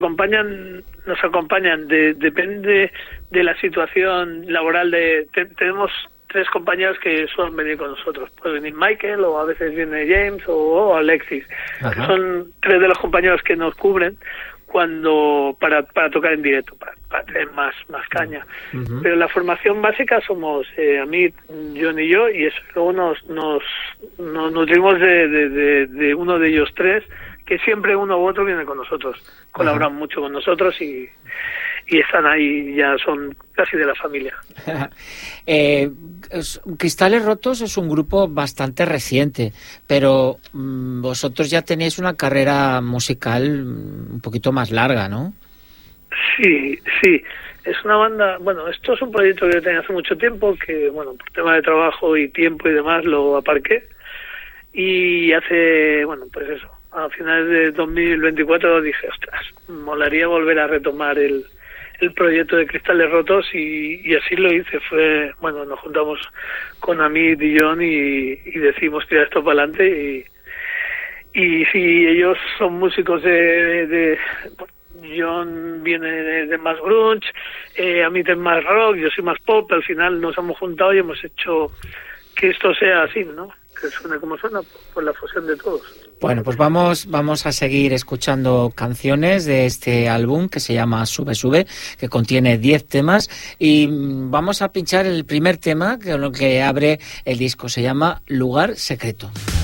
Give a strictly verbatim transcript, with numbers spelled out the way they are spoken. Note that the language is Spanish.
acompañan, nos acompañan, de, depende de la situación laboral. De te, tenemos tres compañeros que suelen venir con nosotros. Puede venir Michael, o a veces viene James, o, o Alexis. Ajá. Son tres de los compañeros que nos cubren cuando para para tocar en directo, para, para tener más más caña. Uh-huh. Pero la formación básica somos eh, Amit, John y yo, y eso. Luego nos nos, nos nutrimos de, de, de, de uno de ellos tres, que siempre uno u otro viene con nosotros, colaboran uh-huh. mucho con nosotros y, y están ahí, ya son casi de la familia. eh, Cristales Rotos es un grupo bastante reciente, pero mmm, vosotros ya tenéis una carrera musical un poquito más larga, ¿no? Sí, sí. Es una banda, bueno, esto es un proyecto que yo tenía hace mucho tiempo, que bueno, por tema de trabajo y tiempo y demás lo aparqué, y hace, bueno, pues eso, a finales de dos mil veinticuatro dije, ostras, molaría volver a retomar el, el proyecto de Cristales Rotos, y, y así lo hice. Fue, bueno, nos juntamos con Amit y John y, y decidimos tirar esto para adelante, y, y sí, ellos son músicos de... de, de John viene de, de más grunge, eh, Amit es más rock, yo soy más pop. Al final nos hemos juntado y hemos hecho que esto sea así, ¿no? Que suene como suena, por la fusión de todos. Bueno, pues vamos vamos a seguir escuchando canciones de este álbum que se llama Sube Sube, que contiene diez temas, y vamos a pinchar el primer tema, que es lo que abre el disco, se llama Lugar Secreto.